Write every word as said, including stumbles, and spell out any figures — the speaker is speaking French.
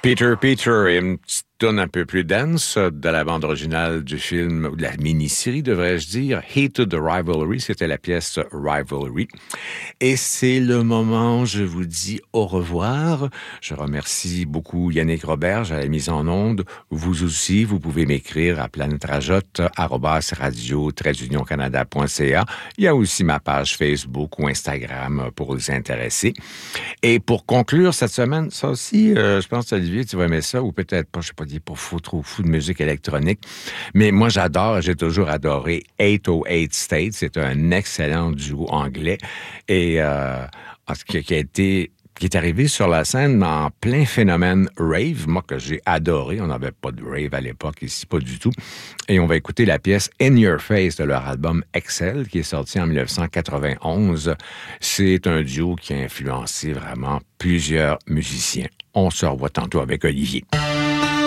Peter Peter et une petite tourne un peu plus dense de la bande originale du film, ou de la mini-série, devrais-je dire, Hated the Rivalry. C'était la pièce Rivalry. Et c'est le moment où je vous dis au revoir. Je remercie beaucoup Yannick Roberge à la mise en onde. Vous aussi, vous pouvez m'écrire à planetrajotte arobase radio tiret union canada point c a. Il y a aussi ma page Facebook ou Instagram pour les intéressés. Et pour conclure cette semaine, ça aussi, euh, je pense, Olivier, tu vas aimer ça, ou peut-être pas, je sais pas, dire pas fou, trop fou de musique électronique. Mais moi, j'adore, j'ai toujours adoré eight oh eight States. C'est un excellent duo anglais. Et euh, qui a été... qui est arrivé sur la scène en plein phénomène rave, moi que j'ai adoré. On n'avait pas de rave à l'époque ici, pas du tout. Et on va écouter la pièce In Your Face de leur album Excel, qui est sorti en dix-neuf cent quatre-vingt-onze. C'est un duo qui a influencé vraiment plusieurs musiciens. On se revoit tantôt avec Olivier.